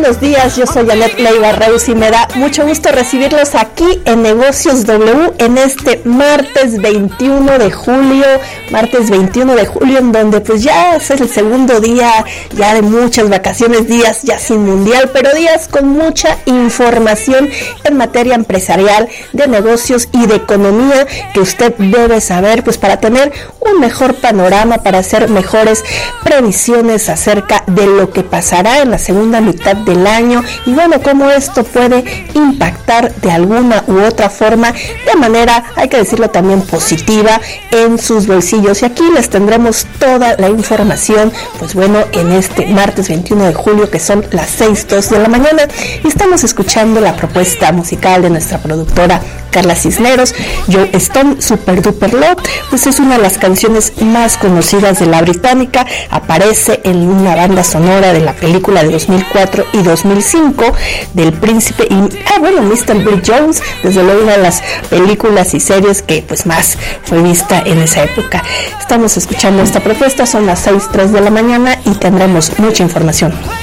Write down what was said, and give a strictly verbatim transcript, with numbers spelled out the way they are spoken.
buenos días, yo soy Anet Leiva Reus y me da mucho gusto recibirlos aquí en Negocios W en este martes veintiuno de julio, martes veintiuno de julio en donde pues ya es el segundo día ya de muchas vacaciones, días ya sin mundial, pero días con mucha información en materia empresarial, de negocios y de economía que usted debe saber pues para tener un mejor panorama, para hacer mejores previsiones acerca de lo que pasará en la segunda mitad del año y bueno, cómo esto puede impactar de alguna u otra forma de manera, hay que decirlo también positiva, en sus bolsillos. Y aquí les tendremos toda la información, pues bueno, en este martes veintiuno de julio, que son las seis dos de la mañana, y estamos escuchando la propuesta musical de nuestra productora Carla Cisneros. Joe Stone, Super Duper Love, pues es una de las canciones más conocidas de la británica, aparece en una banda sonora de la película de dos mil cuatro y dos mil cinco del príncipe y, ah bueno, mister Bill Jones, desde luego una de las películas y series que pues más fue vista en esa época. Estamos escuchando esta propuesta, son las seis tres de la mañana y tendremos mucha información.